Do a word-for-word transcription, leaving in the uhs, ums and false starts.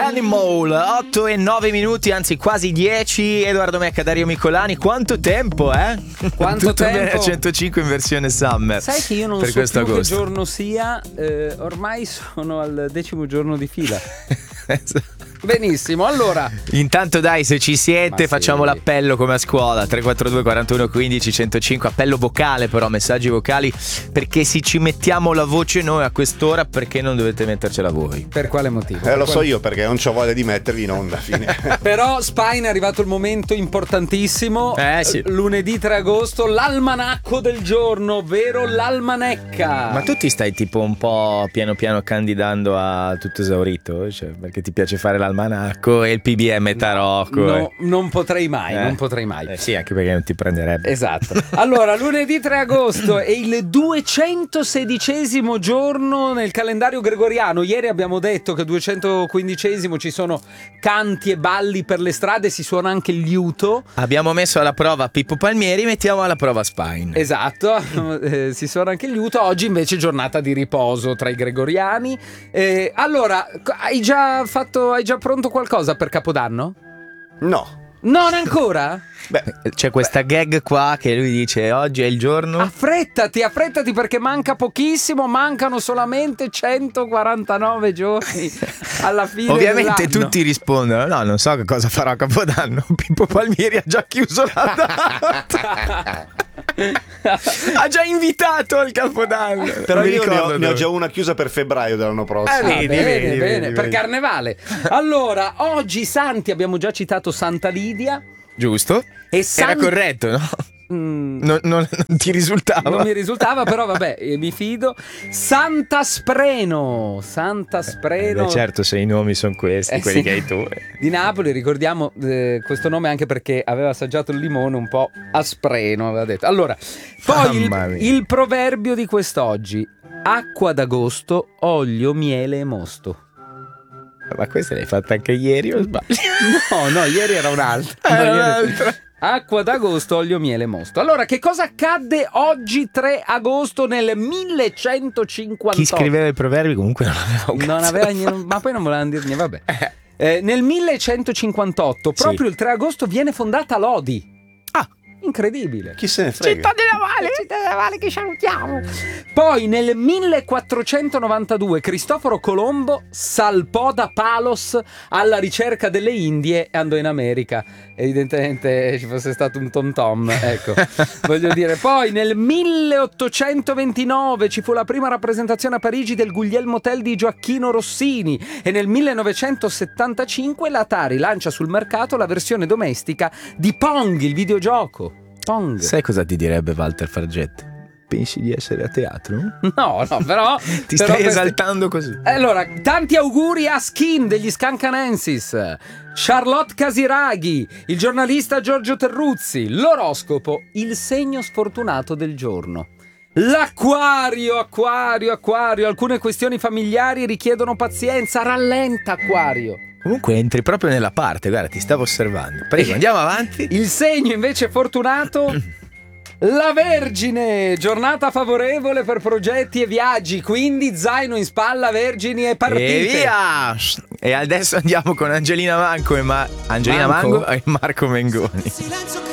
Animal, otto e nove minuti, anzi quasi dieci. Edoardo Mecca, Dario Micolani. Quanto tempo, eh? Quanto Tutto tempo? bene a centocinque in versione summer. Sai che io non per so questo più agosto. che giorno sia, eh, ormai sono al decimo giorno di fila. Benissimo, allora intanto dai, se ci siete, Ma facciamo sì. l'appello come a scuola. Tre quattro due quarantuno quindici centocinque. Appello vocale, però, messaggi vocali, perché se ci mettiamo la voce noi a quest'ora, perché non dovete mettercela voi? per quale motivo? Eh, lo Per so quale- io perché non c'ho voglia di mettervi in onda. Fine. Però Spine, è arrivato il momento importantissimo. Eh, sì. Lunedì tre agosto, l'almanacco del giorno, ovvero l'almanecca. Ma tu ti stai tipo un po' piano piano candidando a tutto esaurito? Cioè, perché ti piace fare l'almanacco e il P B M tarocco? No, eh. non potrei mai, Eh. non potrei mai. Eh sì, anche perché non ti prenderebbe. Esatto. Allora, lunedì tre agosto è il duecentosedicesimo giorno nel calendario gregoriano. Ieri abbiamo detto che duecentoquindicesimo ci sono canti e balli per le strade, si suona anche il liuto. Abbiamo messo alla prova Pippo Palmieri, mettiamo alla prova Spine. Esatto, eh, si suona anche il liuto. Oggi invece giornata di riposo tra i gregoriani. Eh, allora, hai già fatto, hai già pronto qualcosa per Capodanno? No. Non ancora? Beh, C'è questa gag qua che lui dice oggi è il giorno. Affrettati, affrettati perché manca pochissimo, mancano solamente centoquarantanove giorni alla fine Ovviamente dell'anno. tutti rispondono: no, non so che cosa farò a Capodanno. Pippo Palmieri ha già chiuso la data. Ha già invitato al Capodanno. però Non mi io ne ho, ricordo ne ho dove. già una chiusa per febbraio dell'anno prossimo. Ah, vedi, bene, vedi, bene, vedi, per vedi. Carnevale. Allora, oggi santi, abbiamo già citato Santa Lidia Giusto? e San... Era corretto, no? Mm, Non, non- non ti risultava? non mi risultava, però vabbè, eh, mi fido. Santa Spreno, Santa Spreno. Beh, certo, se i nomi sono questi, Eh, quelli sì. che hai tu. Di Napoli, ricordiamo eh, questo nome anche perché aveva assaggiato il limone un po' a spreno, aveva detto. Allora, poi Mamma il, mia. il proverbio di quest'oggi: acqua d'agosto, olio, miele e mosto. Ma questa l'hai fatta anche ieri o sbaglio? No, no, ieri era un'altra. Era No, ieri- un'altra. Acqua d'agosto, olio, miele e mosto. Allora, che cosa accadde oggi tre agosto nel millecentocinquantotto? Chi scriveva i proverbi comunque non aveva un Non cazzo aveva da niente, fare. ma poi non volevano dire niente, vabbè. Eh, nel millecentocinquantotto, Sì. proprio il tre agosto, viene fondata Lodi. Ah. Incredibile. Chi se ne frega? della Valle, città della Valle che salutiamo. Poi nel millequattrocentonovantadue Cristoforo Colombo salpò da Palos alla ricerca delle Indie e andò in America. Evidentemente ci fosse stato un tom tom, ecco. Voglio dire, poi nel milleottocentoventinove ci fu la prima rappresentazione a Parigi del Guglielmo Tell di Gioacchino Rossini e nel millenovecentosettantacinque l'Atari lancia sul mercato la versione domestica di Pong, il videogioco. Pong. Sai cosa ti direbbe Walter Fargetti? Pensi di essere a teatro? No, no, però Ti però stai queste- esaltando così. Allora, tanti auguri a Skin degli Scancanensis, Charlotte Casiraghi, il giornalista Giorgio Terruzzi, l'oroscopo, il segno sfortunato del giorno. L'acquario, acquario, acquario, alcune questioni familiari richiedono pazienza, rallenta acquario. Comunque entri proprio nella parte, guarda, ti stavo osservando. Prego, andiamo avanti. Il segno invece fortunato, la Vergine, giornata favorevole per progetti e viaggi, quindi zaino in spalla, vergini e partite. E via! E adesso andiamo con Angelina Manco e Ma- Angelina Manco? Mango e Marco Mengoni.